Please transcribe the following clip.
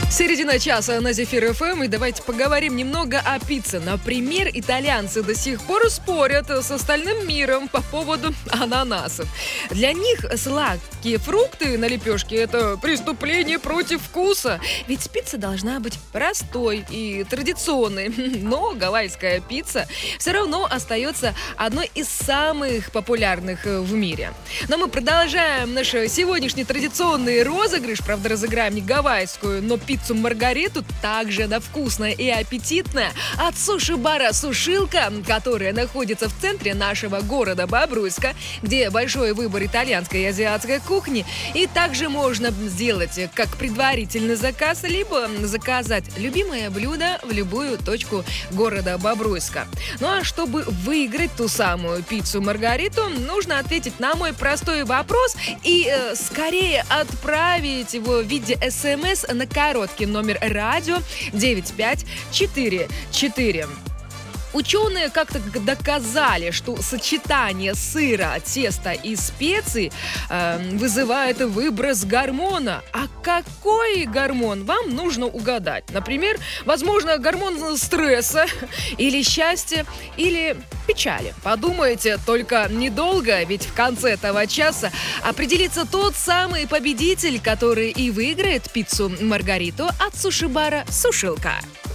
Середина часа на Зефир ФМ, и давайте поговорим немного о пицце. Например, итальянцы до сих пор спорят с остальным миром по поводу ананасов. Для них сладкие фрукты на лепешке – это преступление против вкуса. Ведь пицца должна быть простой и традиционной. Но гавайская пицца все равно остается одной из самых популярных в мире. Но мы продолжаем наш сегодняшний традиционный розыгрыш. Правда, разыграем не гавайскую, но пиццу Маргариту, также она вкусная и аппетитная, от суши-бара «Сушилка», которая находится в центре нашего города Бобруйска, где большой выбор итальянской и азиатской кухни. И также можно сделать как предварительный заказ, либо заказать любимое блюдо в любую точку города Бобруйска. Ну а чтобы выиграть ту самую пиццу Маргариту, нужно ответить на мой простой вопрос и скорее отправить его в виде СМС на короткий номер радио 9544. Ученые как-то доказали, что сочетание сыра, теста и специй вызывает выброс гормона. А какой гормон вам нужно угадать? Например, возможно, гормон стресса или счастья, или печали. Подумайте только недолго, ведь в конце этого часа определится тот самый победитель, который и выиграет пиццу Маргариту от суши-бара «Сушилка».